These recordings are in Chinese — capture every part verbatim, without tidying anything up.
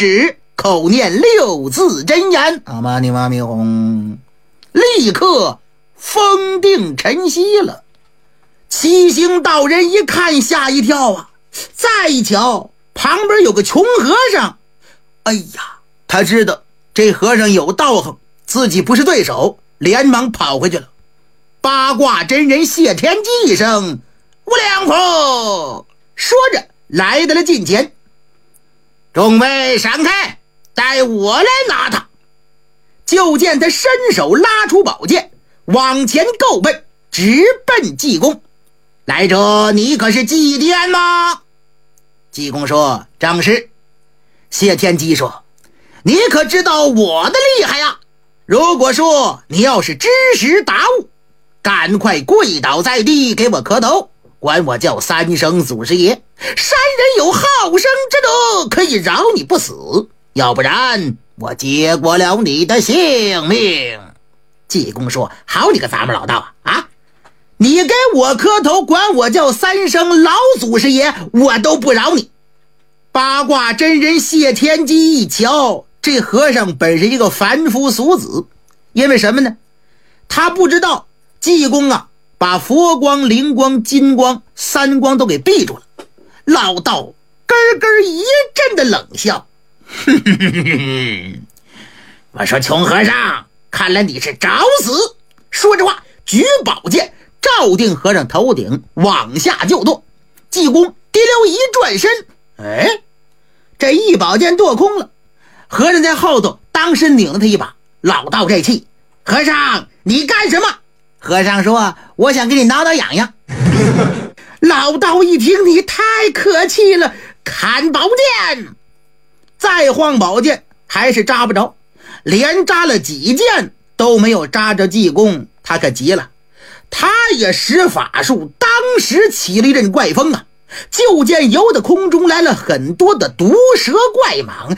指，口念六字真言，阿玛尼玛咪哄，立刻封定晨曦了。七星道人一看吓一跳啊，再一瞧旁边有个穷和尚，哎呀，他知道这和尚有道行，自己不是对手，连忙跑回去了。八卦真人谢天机一声无量佛，说着来到了近前，众位闪开，待我来拿他。就见他伸手拉出宝剑，往前够奔，直奔济公。来者，你可是祭奠吗？济公说，正是。谢天机说，你可知道我的厉害呀？如果说你要是知时达悟，赶快跪倒在地给我磕头，管我叫三声祖师爷。山人有好生之德，可以饶你不死，要不然我结果了你的性命。济公说，好你个咱们老道啊啊！你给我磕头，管我叫三声老祖师爷，我都不饶你。八卦真人谢天机一瞧，这和尚本是一个凡夫俗子，因为什么呢？他不知道济公啊把佛光、灵光、金光三光都给闭住了。老道咯咯一阵的冷笑，哼哼哼哼，我说穷和尚，看来你是找死。说着话，举宝剑照定和尚头顶往下就剁。济公滴溜一转身，哎，这一宝剑剁空了。和尚在后头当时拧了他一把。老道这气，和尚你干什么？和尚说，我想给你挠挠痒痒。老道一听，你太可气了，砍宝剑。再晃宝剑还是扎不着，连扎了几剑都没有扎着济公。他可急了，他也使法术，当时起了一阵怪风啊！就见由的空中来了很多的毒蛇怪蟒，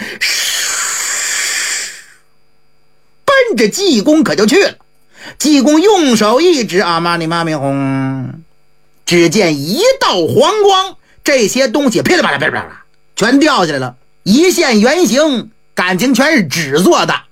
奔着济公可就去了。济公用手一指，阿玛尼玛咪哄，只见一道黄光，这些东西噼里啪啦噼里啪啦全掉下来了，一现原形，感情全是纸做的。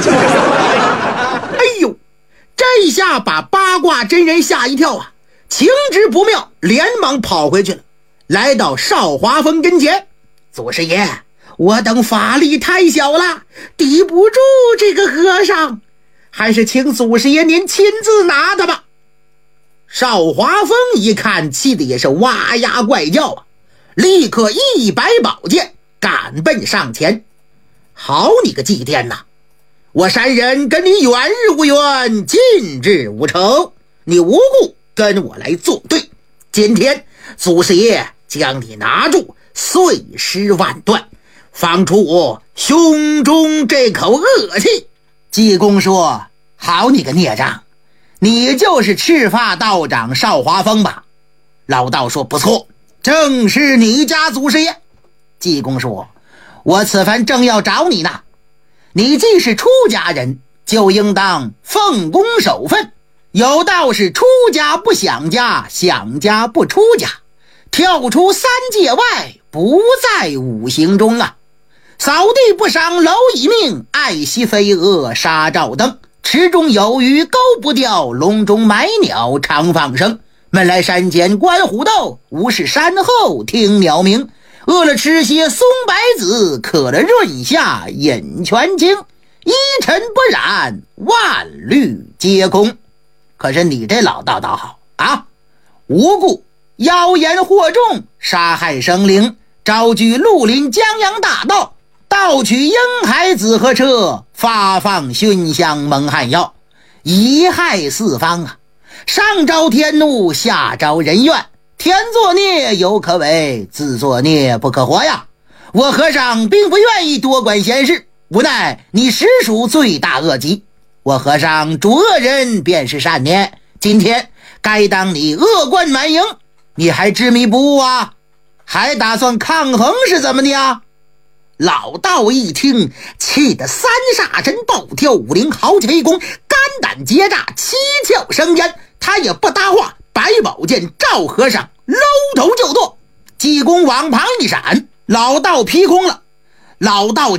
哎呦，这一下把八卦真人吓一跳啊，情知不妙，连忙跑回去了。来到少华峰跟前，祖师爷，我等法力太小了，抵不住这个和尚，还是请祖师爷您亲自拿他吧。少华峰一看，气得也是哇呀怪叫啊，立刻一摆宝剑赶奔上前。好你个祭奠呐，我山人跟你远日无冤，近日无仇，你无故跟我来作对，今天祖师爷将你拿住，碎尸万段，放出我胸中这口恶气。济公说，好你个孽障，你就是赤发道长少华峰吧？老道说，不错，正是你家祖师爷。济公说，我此番正要找你呢，你既是出家人，就应当奉公守分，有道是出家不想家，想家不出家，跳出三界外，不在五行中啊。扫地不伤蝼蚁命，爱惜飞蛾杀照灯，池中有鱼钩不掉，笼中买鸟常放生，闷来山间观虎斗，无事山后听鸟鸣，饿了吃些松柏子，渴了润下饮泉清，一尘不染，万虑皆空。可是你这老道倒好啊，无故妖言惑众，杀害生灵，招聚绿林江洋大盗，盗取婴孩子和车，发放熏香蒙汗药，贻害四方啊！上招天怒，下招人怨，天作孽犹可为，自作孽不可活呀！我和尚并不愿意多管闲事，无奈你实属罪大恶极，我和尚主恶人便是善念，今天该当你恶贯满盈，你还执迷不悟啊？还打算抗衡是怎么的啊？老道一听，气得三煞神暴跳五灵，豪气飞弓，肝胆结炸，七窍生烟，他也不搭话，摆宝剑照和尚搂头就剁。济公往旁一闪，老道劈空了。老道